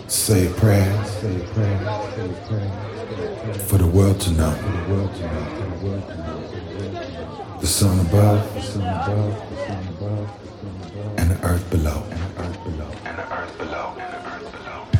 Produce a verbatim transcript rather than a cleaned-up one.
Say a prayer, say a prayer, say a prayer for the world to know. For the world to know. For the world to know. The sun above, the sun above, the sun above, the sun above, and the earth below, and the earth below, and the earth below, and the earth below.